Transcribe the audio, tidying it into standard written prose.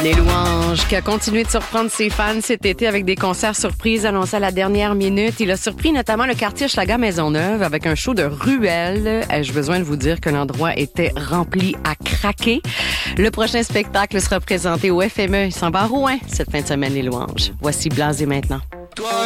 Les Louanges, qui a continué de surprendre ses fans cet été avec des concerts surprises annoncés à la dernière minute. Il a surpris notamment le quartier Schlager Maisonneuve avec un show de ruelles. Ai-je besoin de vous dire que l'endroit était rempli à craquer? Le prochain spectacle sera présenté au FME. Il s'en va à Rouen cette fin de semaine, Les Louanges. Voici Blasé maintenant.